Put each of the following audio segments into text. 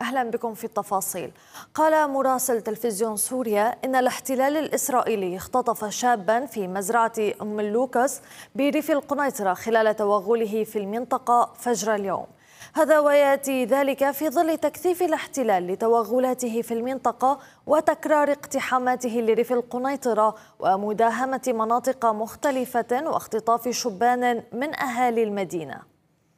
أهلا بكم في التفاصيل. قال مراسل تلفزيون سوريا إن الاحتلال الإسرائيلي اختطف شابا في مزرعة أم اللوكس بريف القنيطرة خلال توغله في المنطقة فجر اليوم. هذا ويأتي ذلك في ظل تكثيف الاحتلال لتوغلاته في المنطقة وتكرار اقتحاماته لريف القنيطرة ومداهمة مناطق مختلفة واختطاف شبان من أهالي المدينة.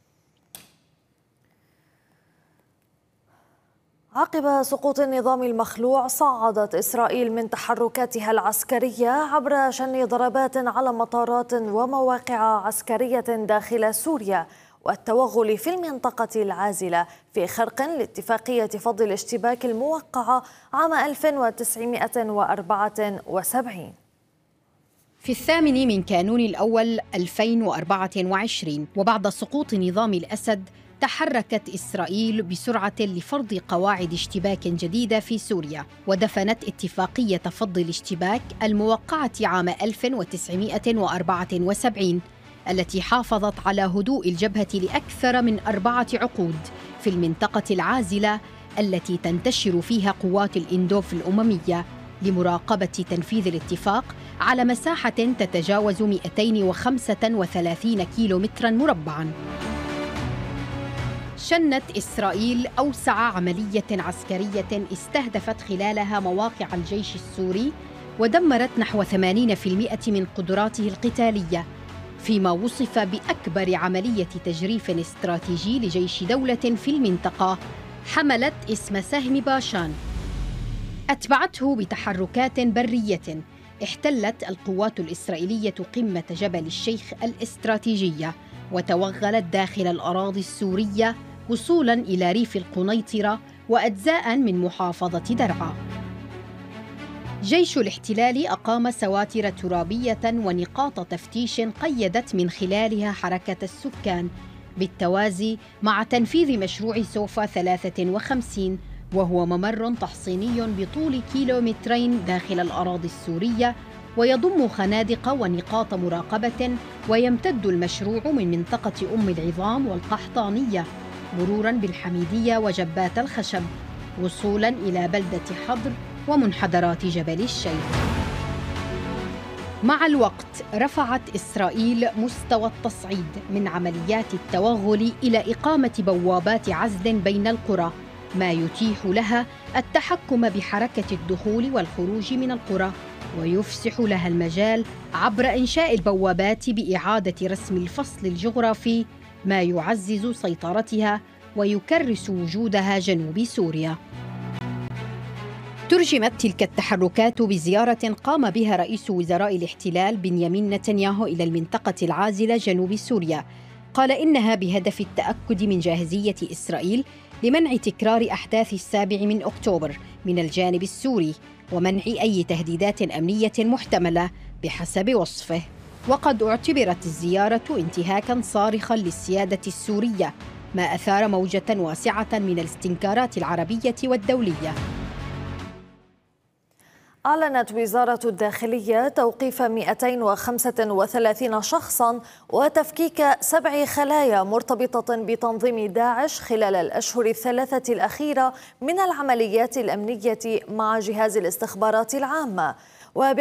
عقب سقوط النظام المخلوع صعدت إسرائيل من تحركاتها العسكرية عبر شن ضربات على مطارات ومواقع عسكرية داخل سوريا والتوغل في المنطقة العازلة في خرق لاتفاقية فض الاشتباك الموقعة عام 1974. في 8 كانون الأول 2024 وبعد سقوط نظام الأسد تحركت إسرائيل بسرعة لفرض قواعد اشتباك جديدة في سوريا ودفنت اتفاقية فض الاشتباك الموقعة عام 1974 التي حافظت على هدوء الجبهة لأكثر من 4 عقود في المنطقة العازلة التي تنتشر فيها قوات الإندوف الأممية لمراقبة تنفيذ الاتفاق على مساحة تتجاوز 235 كيلومتراً مربعاً. شنت إسرائيل أوسع عملية عسكرية استهدفت خلالها مواقع الجيش السوري ودمرت نحو 80% من قدراته القتالية، فيما وصف بأكبر عملية تجريف استراتيجي لجيش دولة في المنطقة حملت اسم سهم باشان. أتبعته بتحركات برية احتلت القوات الإسرائيلية قمة جبل الشيخ الاستراتيجية وتوغلت داخل الأراضي السورية وصولاً إلى ريف القنيطرة وأجزاء من محافظة درعا. جيش الاحتلال أقام سواتر ترابية ونقاط تفتيش قيدت من خلالها حركة السكان بالتوازي مع تنفيذ مشروع سوفا 53، وهو ممر تحصيني بطول 2 كيلومترين داخل الأراضي السورية ويضم خنادق ونقاط مراقبة، ويمتد المشروع من منطقة أم العظام والقحطانية مروراً بالحميدية وجبات الخشب وصولاً إلى بلدة حضر ومنحدرات جبل الشيخ. مع الوقت رفعت إسرائيل مستوى التصعيد من عمليات التوغل إلى إقامة بوابات عزل بين القرى، ما يتيح لها التحكم بحركة الدخول والخروج من القرى ويفسح لها المجال عبر إنشاء البوابات بإعادة رسم الفصل الجغرافي، ما يعزز سيطرتها ويكرس وجودها جنوب سوريا. ترجمت تلك التحركات بزيارة قام بها رئيس وزراء الاحتلال بنيامين نتنياهو إلى المنطقة العازلة جنوب سوريا. قال إنها بهدف التأكد من جاهزية إسرائيل لمنع تكرار أحداث 7 أكتوبر من الجانب السوري ومنع أي تهديدات أمنية محتملة بحسب وصفه. وقد اعتبرت الزيارة انتهاكاً صارخاً للسيادة السورية، ما أثار موجة واسعة من الاستنكارات العربية والدولية. أعلنت وزارة الداخلية توقيف 235 شخصاً وتفكيك 7 خلايا مرتبطة بتنظيم داعش خلال الأشهر ال3 الأخيرة من العمليات الأمنية مع جهاز الاستخبارات العامة.